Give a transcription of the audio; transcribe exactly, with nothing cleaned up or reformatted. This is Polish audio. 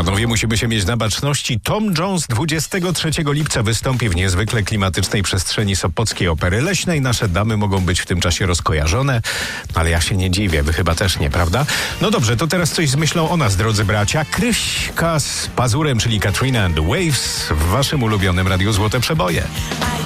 Panowie, musimy się mieć na baczności. Tom Jones dwudziestego trzeciego lipca wystąpi w niezwykle klimatycznej przestrzeni Sopockiej Opery Leśnej. Nasze damy mogą być w tym czasie rozkojarzone, ale ja się nie dziwię, wy chyba też nie, prawda? No dobrze, to teraz coś z myślą o nas, drodzy bracia. Kryśka z pazurem, czyli Katrina and the Waves w waszym ulubionym Radiu Złote Przeboje.